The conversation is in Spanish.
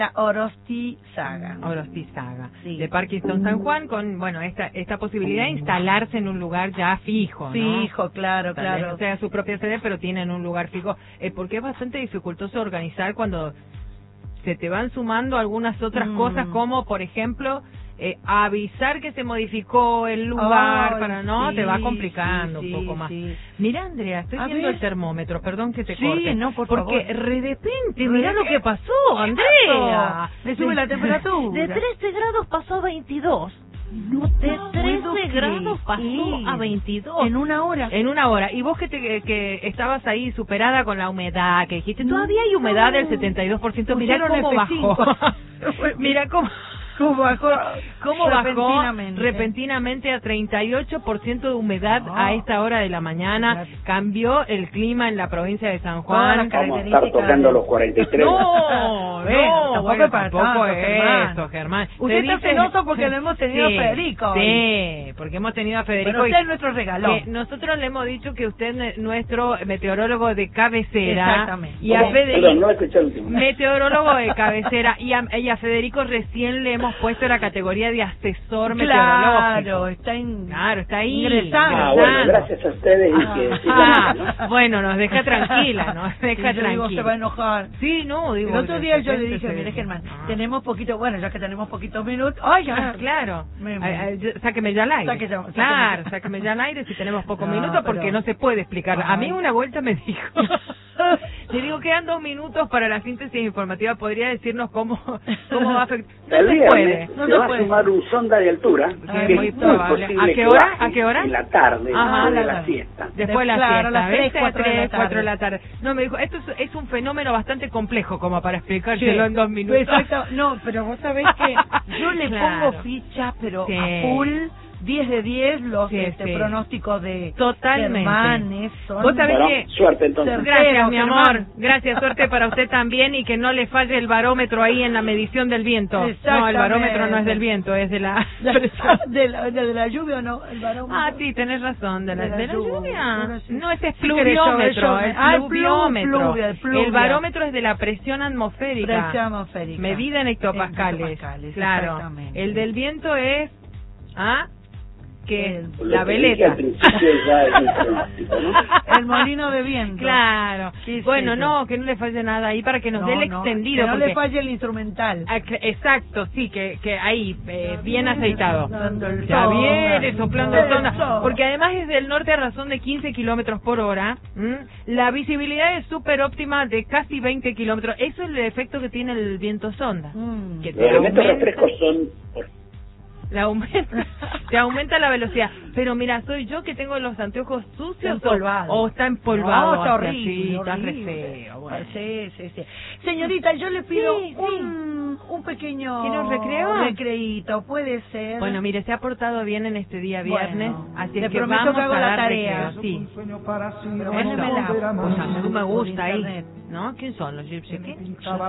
Orostizaga. Orostizaga, Sí. de Parkinson San Juan, con, bueno, esta posibilidad de instalarse en un lugar ya fijo, ¿no? Fijo, claro, Tal vez claro. no sea su propia sede, pero tienen un lugar fijo, porque es bastante dificultoso organizar cuando se te van sumando algunas otras cosas, como, por ejemplo, avisar que se modificó el lugar, para no, sí, te va complicando sí, un poco más. sí. Mira, Andrea, estoy viendo el termómetro, perdón que te corte. No, por porque favor. de repente, mirá lo que pasó, Andrea. Me sube la temperatura. De 13 grados pasó a 22. No De 13 grados pasó a 22. En una hora. En una hora. Y vos que estabas ahí superada con la humedad, que dijiste, todavía hay humedad del 72%, mirá cómo bajó. Mira cómo bajó repentinamente a 38% de humedad a esta hora de la mañana. Cambió el clima en la provincia de San Juan. Vamos a estar tocando los 43. No, tampoco es eso, Germán. Usted está celoso porque lo hemos tenido a Federico. Sí, porque hemos tenido a Federico. Pero usted es nuestro regalo. Nosotros le hemos dicho que usted es nuestro meteorólogo de cabecera. Exactamente. Y a Federico, perdón, no escuché el último. meteorólogo de cabecera. Y a Federico recién le hemos puesto la categoría de asesor meteorológico. Claro, está ahí ingresando. Bueno, gracias a ustedes y que sigan, ¿no? Bueno, nos deja tranquila, nos deja tranquila. Digo, se va a enojar. Sí, no, digo. El otro día yo le dije, mire Germán, tenemos poquito, bueno, ya que tenemos poquitos minutos, claro, sáqueme ya al aire. Sáqueme ya al aire si tenemos pocos minutos, porque no se puede explicar. A mí una vuelta me dijo, le digo, quedan 2 minutos para la síntesis informativa, ¿podría decirnos cómo va a afectar? El viernes no se se va puede. a sumar un sonda de altura, que muy es muy probable. posible ¿A qué hora? que baje ¿A qué hora? en la tarde, Ajá, después de la siesta. Después de la Claro, siesta, a las 3, ¿viste? 4 de la 4 de la tarde. No, me dijo, esto es un fenómeno bastante complejo como para explicárselo en 2 minutos. Exacto, no, pero vos sabés que yo le pongo ficha, pero a full, 10 de 10 los pronósticos de Germán, son... Vos sabés que... Suerte entonces. Gracias, mi amor. Gracias, suerte para usted también y que no le falle el barómetro ahí en la medición del viento. No, el barómetro no es del viento, es de la... ¿De la lluvia o no? El barómetro. Sí, tenés razón, de la lluvia. Sí. No, ese es pluviómetro, es pluviómetro. Pluvia. El barómetro es de la presión atmosférica. Presión atmosférica. Medida en hectopascales. Claro. El del viento es... que la veleta. Al principio ya es un pronóstico, ¿no? El molino de viento. Claro. Bueno, no, que no le falle nada ahí para que nos dé el extendido. Que no le falle el instrumental. Exacto, sí, que ahí, bien aceitado. El Ya sol. viene soplando El zona. sol. Porque además es del norte a razón de 15 kilómetros por hora. La visibilidad es súper óptima de casi 20 kilómetros. Eso es el efecto que tiene el viento sonda. Que Los elementos refrescos son... te aumenta la velocidad. Pero mira, soy yo que tengo los anteojos sucios o está empolvado. Está horrible. Sí, está re horrible. feo. Bueno. Sí. Señorita, yo le pido un pequeño... ¿Tiene un recreo? Recreíto, puede ser. Bueno, mire, se ha portado bien en este día viernes, así le es que prometo vamos que hago a la dar tarea. recreo, sí. Pero mándemela. Pues a mí me gusta ahí, Internet. ¿no? ¿Quién son los gypsies? ¿Qué?